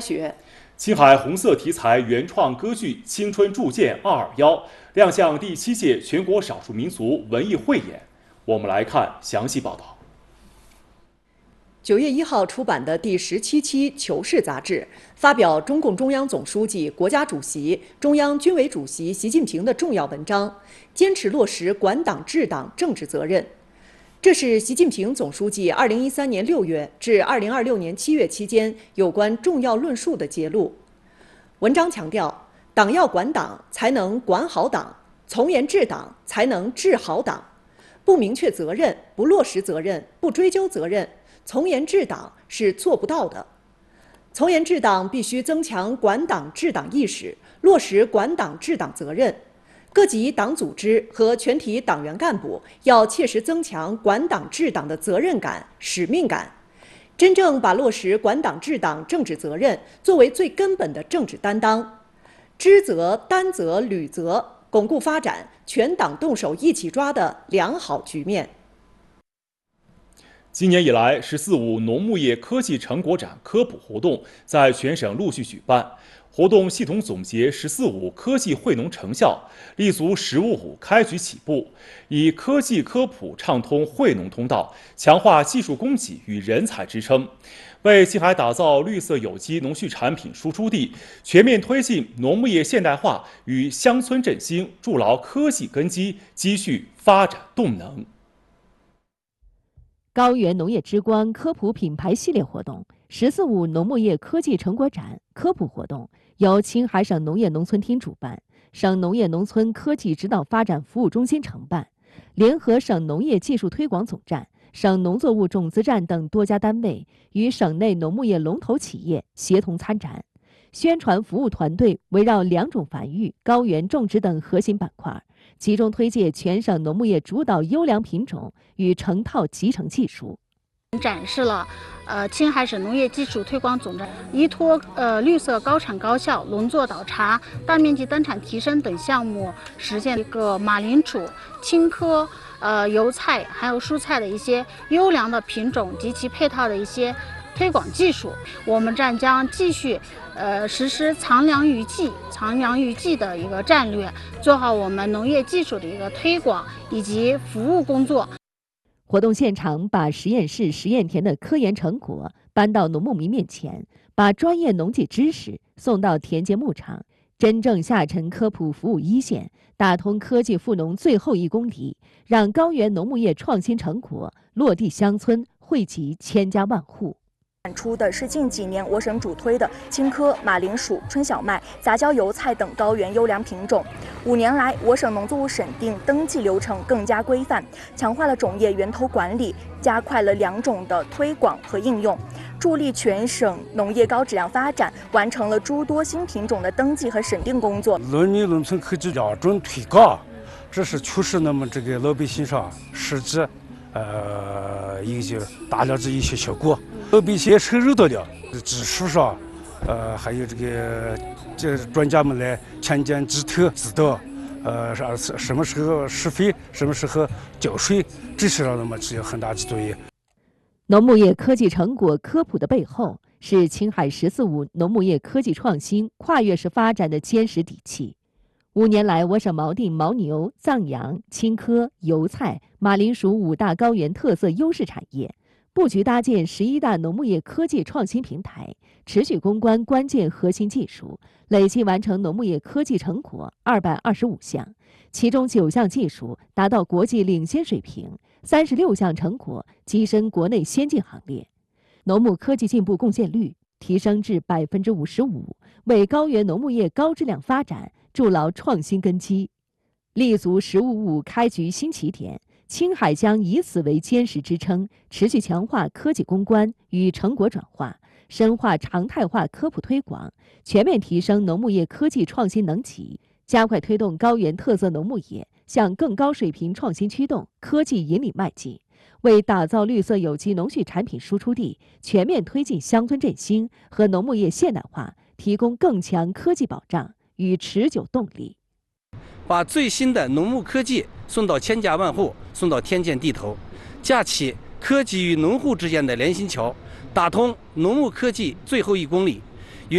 学。 青海红色题材原创歌剧《青春铸剑221》亮相第7届全国少数民族文艺汇演。我们来看详细报道。 9月1号出版的第17期《求是》杂志发表中共中央总书记、国家主席、中央军委主席习近平的重要文章，坚持落实管党治党政治责任。这是习近平总书记2013年6月至2026年7月期间有关重要论述的节录。文章强调，党要管党，才能管好党；从严治党，才能治好党。不明确责任，不落实责任，不追究责任，从严治党是做不到的。从严治党必须增强管党治党意识，落实管党治党责任。各级党组织和全体党员干部要切实增强管党治党的责任感、使命感，真正把落实管党治党政治责任作为最根本的政治担当，知责、担责、履责，巩固发展全党动手一起抓的良好局面。 今年以来，“14·5”农牧业科技成果展科普活动在全省陆续举办。活动系统总结“14·5”科技惠农成效，立足“15·5”开局起步，以科技科普畅通惠农通道，强化技术供给与人才支撑，为青海打造绿色有机农畜产品输出地，全面推进农牧业现代化与乡村振兴筑牢科技根基，积蓄发展动能。 高原农业之光科普品牌系列活动“14·5”农牧业科技成果展科普活动由青海省农业农村厅主办，省农业农村科技指导发展服务中心承办，联合省农业技术推广总站、省农作物种子站等多家单位与省内农牧业龙头企业协同参展。宣传服务团队围绕2种繁育、高原种植等核心板块，集中推介全省农牧业主导优良品种与成套集成技术。 展示了青海省农业技术推广总站依托绿色高产高效、农作倒插、大面积单产提升等项目，实现一个马铃薯、青稞、油菜还有蔬菜的一些优良的品种及其配套的一些推广技术。我们站将继续实施藏粮于技的一个战略，做好我们农业技术的一个推广以及服务工作。 活动现场把实验室实验田的科研成果搬到农牧民面前，把专业农技知识送到田间牧场，真正下沉科普服务一线，打通科技富农最后1公里，让高原农牧业创新成果落地乡村，惠及千家万户。 展出的是近几年我省主推的青稞、马铃薯、春小麦、杂交油菜等高原优良品种。5年来，我省农作物审定登记流程更加规范，强化了种业源头管理，加快了2种的推广和应用，助力全省农业高质量发展，完成了诸多新品种的登记和审定工作。 农业农村科技标准推高，这是确实那么这个老百姓上实际已经达了这一些效果。老百姓也承认到了，技术上，还有这专家们来前肩指头指导，什么时候施肥，什么时候浇水，这些上那么起很大的作用。 农牧业科技成果科普的背后，是青海“14·5”农牧业科技创新跨越式发展的坚实底气。5年来，我省锚定牦牛、藏羊、青稞、油菜、马铃薯5大高原特色优势产业，布局搭建11大农牧业科技创新平台，持续攻关关键核心技术，累计完成农牧业科技成果225项，其中9项技术达到国际领先水平，36项成果跻身国内先进行列，农牧科技进步贡献率提升至55%，为高原农牧业高质量发展筑牢创新根基。立足“15·5”开局新起点，青海将以此为坚实支撑，持续强化科技攻关与成果转化，深化常态化科普推广，全面提升农牧业科技创新能级，加快推动高原特色农牧业向更高水平创新驱动、科技引领迈进，为打造绿色有机农畜产品输出地、全面推进乡村振兴和农牧业现代化提供更强科技保障与持久动力。 把最新的农牧科技送到千家万户，送到天堑地头，架起科技与农户之间的连心桥，打通农牧科技最后1公里，